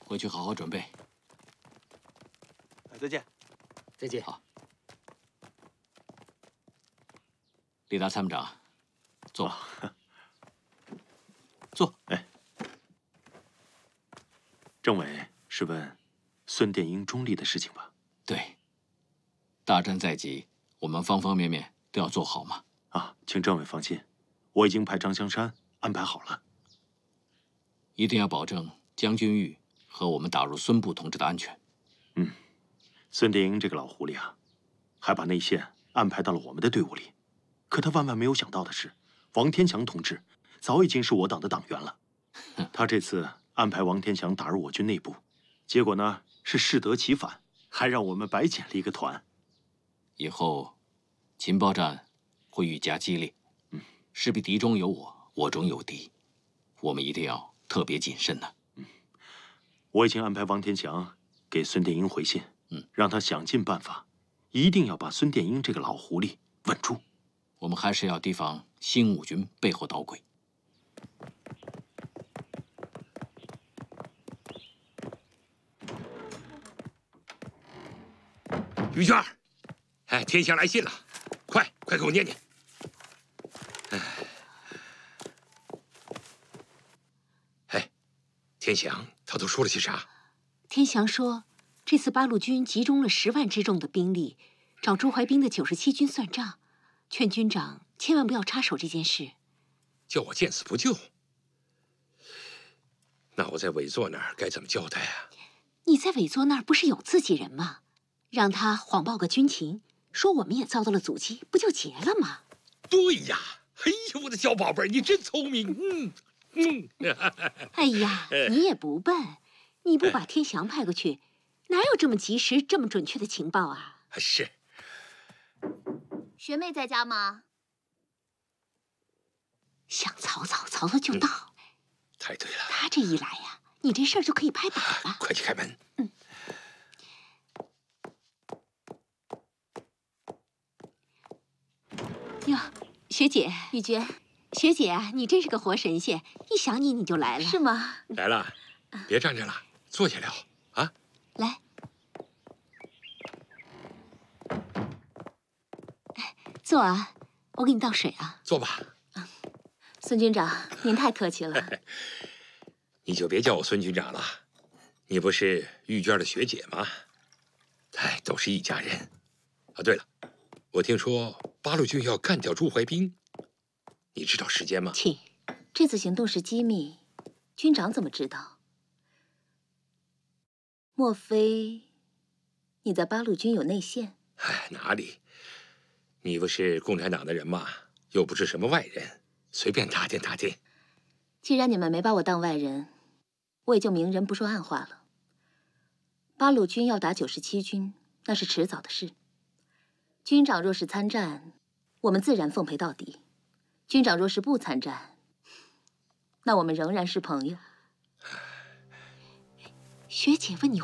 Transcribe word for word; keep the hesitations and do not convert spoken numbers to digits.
回去好好准备。 再见。 再见。 好。李大参谋长，坐吧。 哦、 坐。 哎，政委是问孙殿英中立的事情吧？ 对。大战在即，我们方方面面都要做好嘛。 啊，请政委放心，我已经派张香山安排好了。 一定要保证将军玉和我们打入孙部同志的安全。 嗯，孙殿英这个老狐狸啊，还把内线安排到了我们的队伍里。可他万万没有想到的是，王天强同志早已经是我党的党员了。他这次安排王天强打入我军内部，结果呢是适得其反，还让我们白捡了一个团。 以后情报战会愈加激烈，嗯，势必敌中有我，我中有敌，我们一定要特别谨慎呢。 嗯，我已经安排王天强给孙殿英回信，嗯，让他想尽办法，一定要把孙殿英这个老狐狸稳住。 我们还是要提防新五军背后捣鬼。 于娟，哎，天祥来信了，快快给我念念。哎，天祥他都说了些啥？ 天祥说，这次八路军集中了十万之众的兵力，找朱怀彬的九十七军算账。劝军长千万不要插手这件事， 叫我见死不救。那我在委座那儿该怎么交代啊？ 你在委座那儿不是有自己人吗？让他谎报个军情，说我们也遭到了阻击，不就结了吗？ 对呀，哎呀，我的小宝贝儿，你真聪明。嗯嗯。 哎呀，你也不笨，你不把天祥派过去，哪有这么及时、这么准确的情报啊？ 是。 学妹在家吗？ 想曹操，曹操就到。嗯、 太对了。 他这一来呀，你这事儿就可以拍板了。 快去开门。 嗯。哟，学姐， 雨娟， 学姐啊，你真是个活神仙，一想你你就来了。 是吗？ 来了，别站着了，坐下聊啊。 来。坐啊，我给你倒水啊。 坐吧。 嗯，孙军长，您太客气了。 你就别叫我孙军长了，你不是玉娟的学姐吗？哎，都是一家人。啊，对了，我听说八路军要干掉朱怀彬，你知道时间吗？ 请。 这次行动是机密，军长怎么知道？莫非你在八路军有内线？ 哎，哪里？你不是共产党的人吗？又不是什么外人，随便打听打听。 既然你们没把我当外人，我也就明人不说暗话了。八路军要打九十七军，那是迟早的事。军长若是参战，我们自然奉陪到底；军长若是不参战，那我们仍然是朋友。 学姐问你